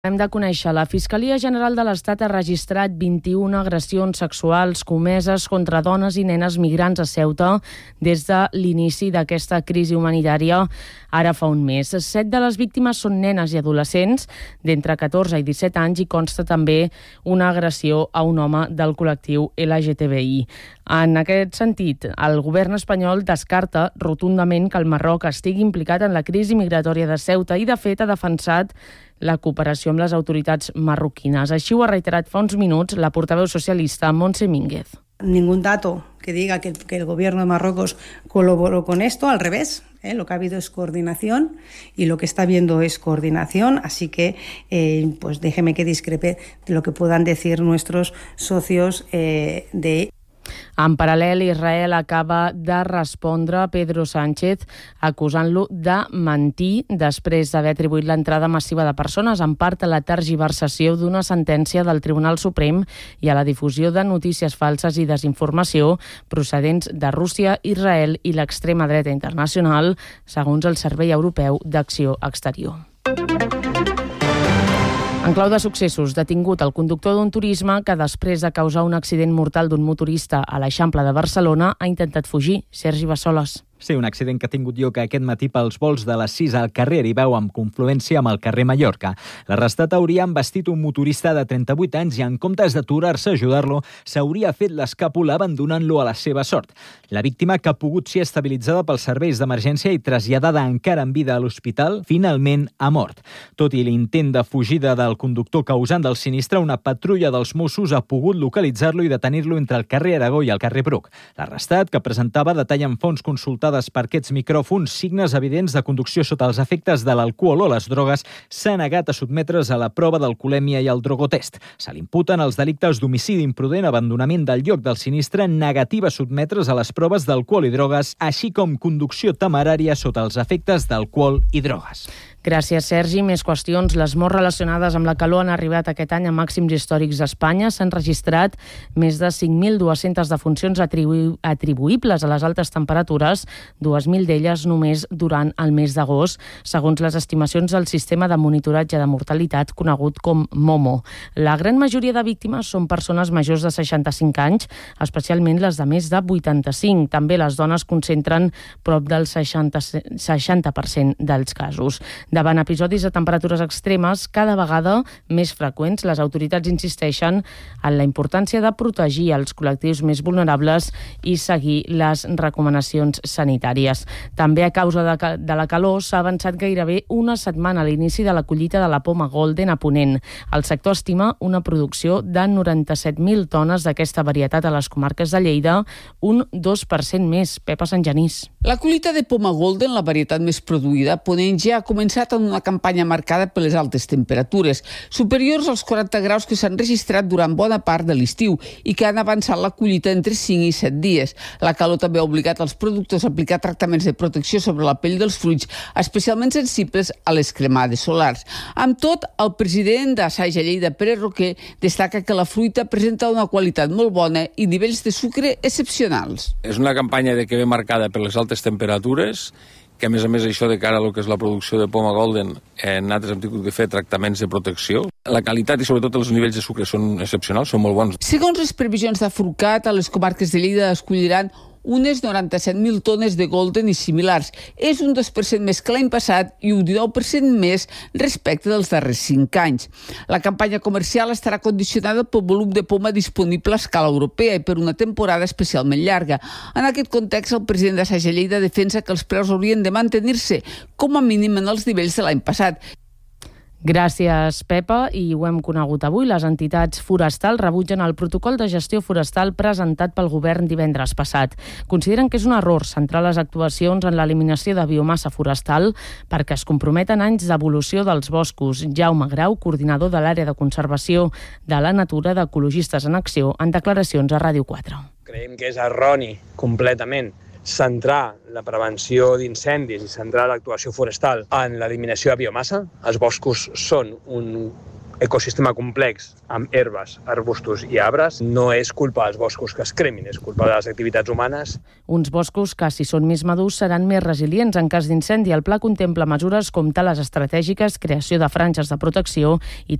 Hem de conèixer, la Fiscalia General de l'Estat ha registrat 21 agressions sexuals comeses contra dones i nenes migrants a Ceuta des de l'inici d'aquesta crisi humanitària ara fa un mes. 7 de les víctimes són nenes i adolescents d'entre 14 i 17 anys i consta també una agressió a un home del col·lectiu LGTBI. En aquest sentit, el govern espanyol descarta rotundament que el Marroc estigui implicat en la crisi migratòria de Ceuta i, de fet, ha defensat la cooperació amb les autoritats marroquines. Així ho ha reiterat fa uns minuts la portaveu socialista Montse Mínguez. Ningún dato que diga que el gobierno de Marruecos colaboró con esto, al revés. Lo que ha habido es coordinación y lo que está habiendo es coordinación, así que pues déjeme que discrepe de lo que puedan decir nuestros socios de... En paral·lel, Israel acaba de respondre a Pedro Sánchez acusant-lo de mentir després d'haver atribuït l'entrada massiva de persones, en part a la tergiversació d'una sentència del Tribunal Suprem i a la difusió de notícies falses i desinformació procedents de Rússia, Israel i l'extrema dreta internacional, segons el Servei Europeu d'Acció Exterior. En clau de successos, detingut el conductor d'un turisme que, després de causar un accident mortal d'un motorista a l'Eixample de Barcelona, ha intentat fugir. Sergi Bassoles. Sí, un accident que ha tingut lloc aquest matí pels vols de les 6 al carrer Aribau amb confluència amb el carrer Mallorca. L'arrestat hauria embestit un motorista de 38 anys i, en comptes d'aturar-se a ajudar-lo, s'hauria fet l'escàpula abandonant-lo a la seva sort. La víctima, que ha pogut ser estabilitzada pels serveis d'emergència i traslladada encara en vida a l'hospital, finalment ha mort. Tot i l'intent de fugida del conductor causant del sinistre, una patrulla dels Mossos ha pogut localitzar-lo i detenir-lo entre el carrer Aragó i el carrer Bruc. L'arrestat, que presentava detall en fonts consultades per aquests micròfons signes evidents de conducció sota els efectes de l'alcohol o les drogues, s'ha negat a sotmetre's a la prova d'alcoholèmia i al drogotest. Se li imputen els delictes d'homicidi imprudent, abandonament del lloc del sinistre, negativa a sotmetre's a les proves d'alcohol i drogues, així com conducció temerària sota els efectes d'alcohol i drogues. Gràcies, Sergi. Més qüestions. Les morts relacionades amb la calor han arribat aquest any a màxims històrics a Espanya. S'han registrat més de 5.200 defuncions atribuïbles a les altes temperatures, 2.000 d'elles només durant el mes d'agost, segons les estimacions del sistema de monitoratge de mortalitat conegut com MOMO. La gran majoria de víctimes són persones majors de 65 anys, especialment les de més de 85. També les dones concentren prop del 60% dels casos. Davant episodis de temperatures extremes cada vegada més freqüents, les autoritats insisteixen en la importància de protegir els col·lectius més vulnerables i seguir les recomanacions sanitàries. També a causa de la calor s'ha avançat gairebé una setmana a l'inici de la collita de la poma Golden a Ponent. El sector estima una producció de 97.000 tones d'aquesta varietat a les comarques de Lleida, un 2% més. Pepa Sant Genís. La collita de poma Golden, la varietat més produïda a Ponent, ja ha començat en una campanya marcada per les altes temperatures, superiors als 40 graus que s'han registrat durant bona part de l'estiu i que han avançat la collita entre 5 i 7 dies. La calor també ha obligat els productors a aplicar tractaments de protecció sobre la pell dels fruits, especialment sensibles a les cremades solars. Amb tot, el president d'Assaja Lleida, Pere Roquer, destaca que la fruita presenta una qualitat molt bona i nivells de sucre excepcionals. És una campanya que ve marcada per les altes temperatures, que a més això de cara a lo que és la producció de poma Golden, nosaltres hem tingut que fer tractaments de protecció. La qualitat i sobretot els nivells de sucre són excepcionals, són molt bons. Segons les previsions d'Afurcat, a les comarques de Lleida es colliran unes 97.000 tones de Golden i similars. És un 2% més que l'any passat i un 19% més respecte dels darrers 5 anys. La campanya comercial estarà condicionada pel volum de poma disponible a escala europea i per una temporada especialment llarga. En aquest context, el president d'Assaja Lleida defensa que els preus haurien de mantenir-se com a mínim en els nivells de l'any passat. Gràcies, Pepa, i ho hem conegut avui. Les entitats forestals rebutgen el protocol de gestió forestal presentat pel govern divendres passat. Consideren que és un error centrar les actuacions en l'eliminació de biomassa forestal perquè es comprometen anys d'evolució dels boscos. Jaume Grau, coordinador de l'àrea de conservació de la natura d'Ecologistes en Acció, en declaracions a Ràdio 4. Creiem que és erroni completament centrar la prevenció d'incendis i centrar l'actuació forestal en l'eliminació de biomassa. Els boscos són un ecosistema complex amb herbes, arbustos i arbres, no és culpa dels boscos que es cremin, és culpa de les activitats humanes. Uns boscos que, si són més madurs, seran més resilients en cas d'incendi. El pla contempla mesures com tales estratègiques, creació de franges de protecció i